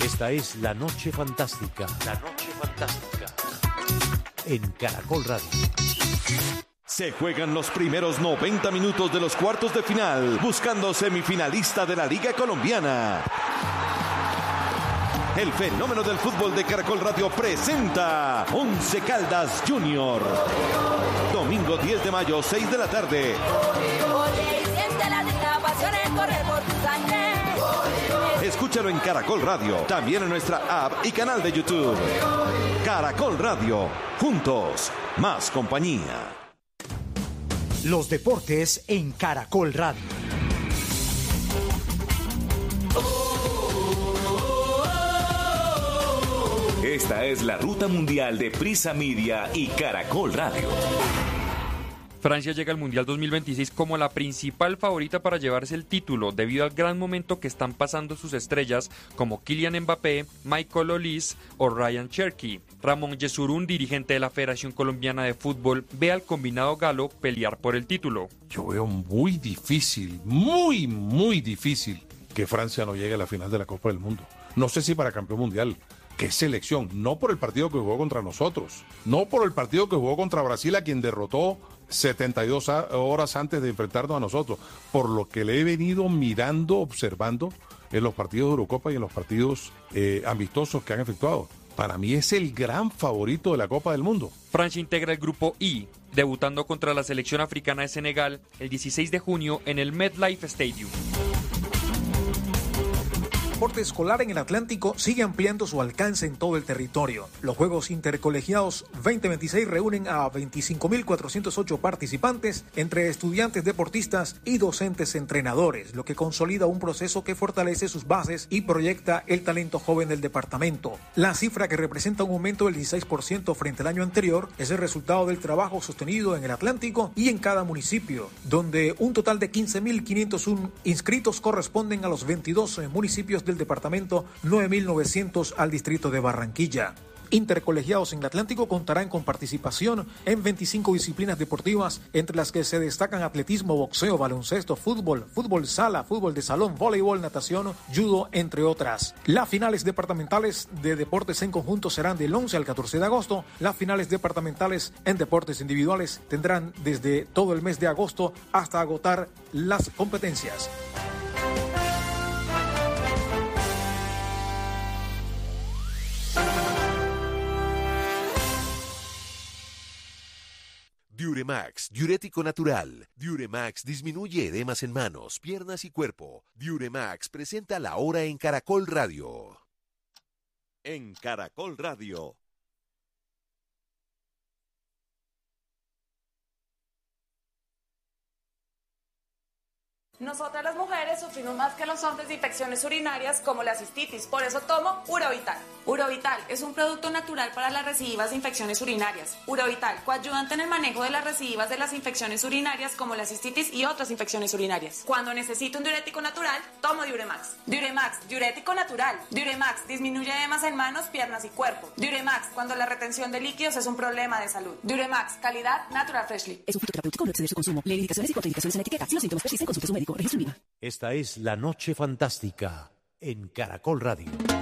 Esta es La Noche Fantástica. La Noche Fantástica. En Caracol Radio. Se juegan los primeros 90 minutos de los cuartos de final, buscando semifinalista de la Liga Colombiana. El fenómeno del fútbol de Caracol Radio presenta Once Caldas Junior. Domingo 10 de mayo, 6 de la tarde. Escúchalo en Caracol Radio, también en nuestra app y canal de YouTube. Caracol Radio, juntos, más compañía. Los deportes en Caracol Radio. Esta es la ruta mundial de Prisa Media y Caracol Radio. Francia llega al Mundial 2026 como la principal favorita para llevarse el título debido al gran momento que están pasando sus estrellas como Kylian Mbappé, Michael Olise o Ryan Cherky. Ramón Yesurún, dirigente de la Federación Colombiana de Fútbol, ve al combinado galo pelear por el título. Yo veo muy difícil, muy difícil que Francia no llegue a la final de la Copa del Mundo. No sé si para campeón mundial. ¿Qué selección? No por el partido que jugó contra nosotros, no por el partido que jugó contra Brasil, a quien derrotó 72 horas antes de enfrentarnos a nosotros, por lo que le he venido mirando, observando en los partidos de Eurocopa y en los partidos amistosos que han efectuado. Para mí es el gran favorito de la Copa del Mundo. Francia integra el grupo I, debutando contra la selección africana de Senegal el 16 de junio en el MetLife Stadium. El deporte escolar en el Atlántico sigue ampliando su alcance en todo el territorio. Los Juegos Intercolegiados 2026 reúnen a 25.408 participantes entre estudiantes, deportistas y docentes entrenadores, lo que consolida un proceso que fortalece sus bases y proyecta el talento joven del departamento. La cifra, que representa un aumento del 16% frente al año anterior, es el resultado del trabajo sostenido en el Atlántico y en cada municipio, donde un total de 15.501 inscritos corresponden a los 22 municipios del departamento, 9.900 al distrito de Barranquilla. Intercolegiados en el Atlántico contarán con participación en 25 disciplinas deportivas, entre las que se destacan atletismo, boxeo, baloncesto, fútbol, fútbol sala, fútbol de salón, voleibol, natación, judo, entre otras. Las finales departamentales de deportes en conjunto serán del 11 al 14 de agosto. Las finales departamentales en deportes individuales tendrán desde todo el mes de agosto hasta agotar las competencias. Diuremax, diurético natural. Diuremax disminuye edemas en manos, piernas y cuerpo. Diuremax presenta La Hora en Caracol Radio. En Caracol Radio. Nosotras las mujeres sufrimos más que los hombres de infecciones urinarias como la cistitis, por eso tomo Urovital. Urovital es un producto natural para las recidivas de infecciones urinarias. Urovital, coayudante en el manejo de las recidivas de las infecciones urinarias como la cistitis y otras infecciones urinarias. Cuando necesito un diurético natural, tomo Diuremax. Diuremax, diurético natural. Diuremax disminuye edemas en manos, piernas y cuerpo. Diuremax, cuando la retención de líquidos es un problema de salud. Diuremax, calidad Natural Freshly. Es un fitoterapéutico, no exceder su consumo. Lee indicaciones y contraindicaciones en la etiqueta. Si los síntomas persisten, consulte a su médico. Esta es La Noche Fantástica en Caracol Radio.